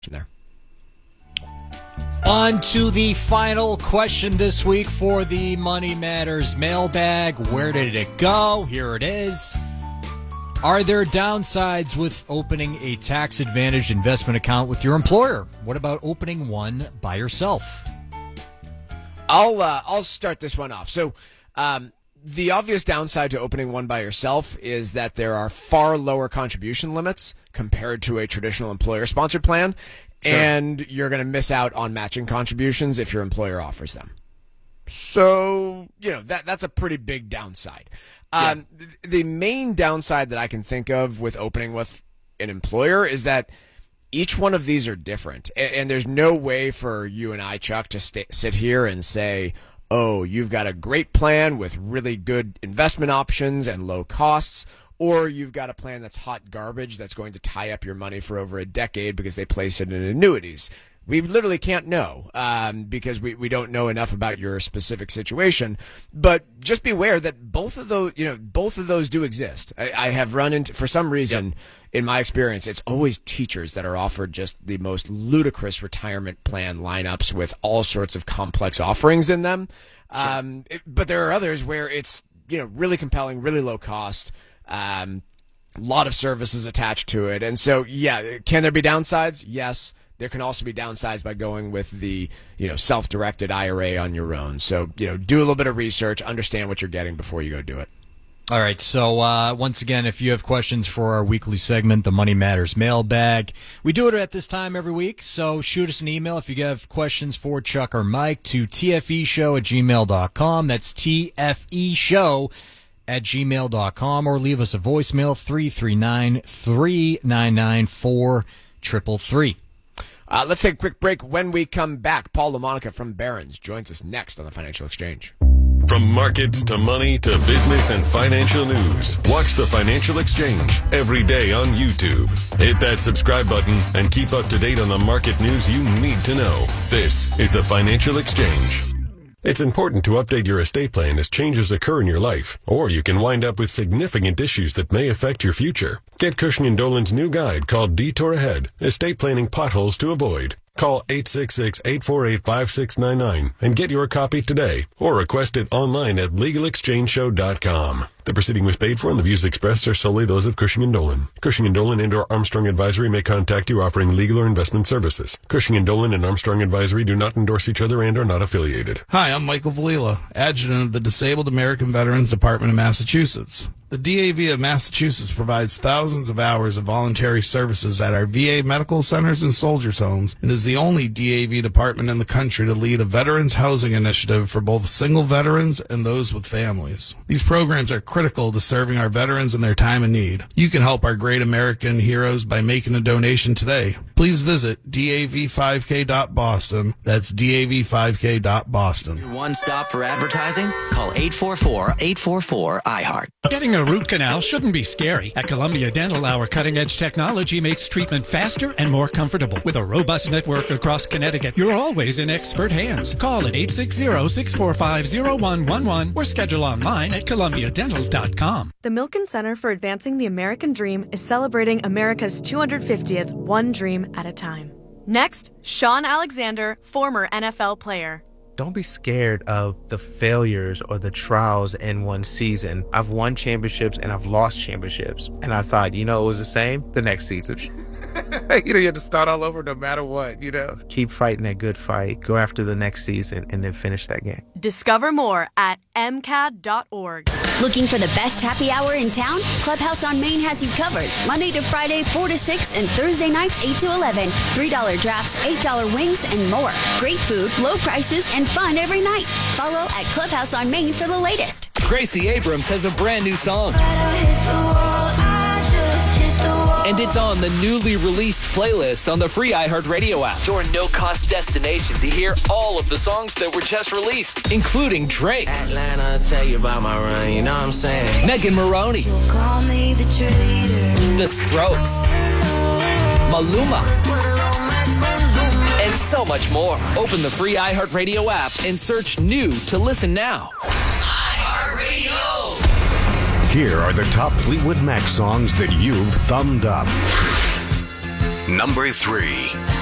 there. On to the final question this week for the Money Matters mailbag. Where did it go? Here it is. Are there downsides with opening a tax-advantaged investment account with your employer? What about opening one by yourself? I'll start this one off. So the obvious downside to opening one by yourself is that there are far lower contribution limits compared to a traditional employer-sponsored plan. Sure. And you're going to miss out on matching contributions if your employer offers them. So, that's a pretty big downside. Yeah. The main downside that I can think of with opening with an employer is that each one of these are different. And there's no way for you and I, Chuck, to sit here and say, oh, you've got a great plan with really good investment options and low costs, or you've got a plan that's hot garbage that's going to tie up your money for over a decade because they place it in annuities. We literally can't know because we don't know enough about your specific situation. But just beware that both of those do exist. I have run into, for some reason, in my experience, it's always teachers that are offered just the most ludicrous retirement plan lineups with all sorts of complex offerings in them. Sure. But there are others where it's really compelling, really low cost. A lot of services attached to it. And so, can there be downsides? Yes. There can also be downsides by going with the, self-directed IRA on your own. So, do a little bit of research, understand what you're getting before you go do it. All right. So, once again, if you have questions for our weekly segment, the Money Matters mailbag, we do it at this time every week. So shoot us an email if you have questions for Chuck or Mike to tfeshow@gmail.com. That's tfeshow@gmail.com, or leave us a voicemail, 339-399-4333. Let's take a quick break. When we come back, Paul LaMonica from Barron's joins us next on the Financial Exchange. From markets to money to business and financial news, watch the Financial Exchange every day on YouTube. Hit that subscribe button and keep up to date on the market news you need to know. This is the Financial Exchange. It's important to update your estate plan as changes occur in your life, or you can wind up with significant issues that may affect your future. Get Cushing & Dolan's new guide called Detour Ahead, Estate Planning Potholes to Avoid. Call 866-848-5699 and get your copy today, or request it online at LegalExchangeShow.com. The proceeding was paid for, and the views expressed are solely those of Cushing & Dolan. Cushing & Dolan and/or Armstrong Advisory may contact you offering legal or investment services. Cushing & Dolan and Armstrong Advisory do not endorse each other and are not affiliated. Hi, I'm Michael Valila, Adjutant of the Disabled American Veterans Department of Massachusetts. The DAV of Massachusetts provides thousands of hours of voluntary services at our VA medical centers and soldiers' homes, and is the only DAV department in the country to lead a veterans housing initiative for both single veterans and those with families. These programs are critical to serving our veterans in their time of need. You can help our great American heroes by making a donation today. Please visit dav5k.boston. That's dav5k.boston. Your one stop for advertising? Call 844-844-IHEART. Getting a root canal shouldn't be scary. At Columbia Dental, our cutting-edge technology makes treatment faster and more comfortable. With a robust network across Connecticut, you're always in expert hands. Call at 860-645-0111 or schedule online at columbiadental.com. The Milken Center for Advancing the American Dream is celebrating America's 250th One Dream at a Time. Next, Sean Alexander, former NFL player. Don't be scared of the failures or the trials in one season. I've won championships and I've lost championships. And I thought, it was the same the next season. You have to start all over no matter what, Keep fighting that good fight. Go after the next season and then finish that game. Discover more at mcad.org. Looking for the best happy hour in town? Clubhouse on Main has you covered. Monday to Friday, 4 to 6, and Thursday nights, 8 to 11. $3 drafts, $8 wings, and more. Great food, low prices, and fun every night. Follow at Clubhouse on Main for the latest. Gracie Abrams has a brand new song. And it's on the newly released playlist on the free iHeartRadio app. Your no-cost destination to hear all of the songs that were just released, including Drake, Atlanta, tell you about my run, you know what I'm saying? Megan Maroney, Call me the traitor. The Strokes, Maluma, and so much more. Open the free iHeartRadio app and search new to listen now. iHeartRadio! Here are the top Fleetwood Mac songs that you've thumbed up. Number 3.